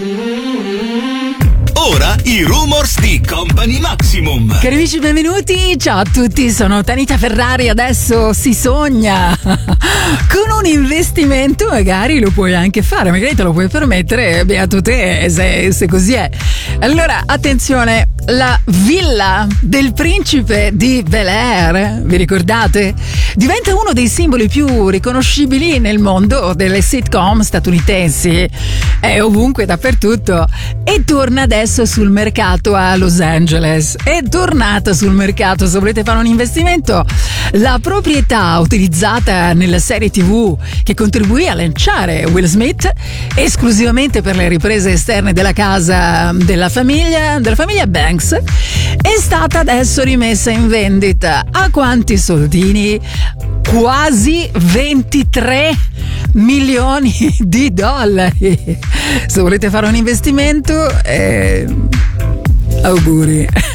Ora i rumors di Company Maximum. Cari amici, benvenuti. Ciao a tutti, sono Tanita Ferrari. Adesso si sogna con un investimento, magari lo puoi anche fare, magari te lo puoi permettere, beato te se così è. Allora, attenzione, la villa del principe di Bel-Air, vi ricordate? Diventa uno dei simboli più riconoscibili nel mondo delle sitcom statunitensi, è ovunque, dappertutto, e torna adesso sul mercato a Los Angeles. È tornata sul mercato. Se volete fare un investimento, la proprietà utilizzata nella serie TV che contribuì a lanciare Will Smith esclusivamente per le riprese esterne della casa della famiglia Banks è stata adesso rimessa in vendita. A quanti soldini? Quasi 23 milioni di dollari. Se volete fare un investimento, auguri.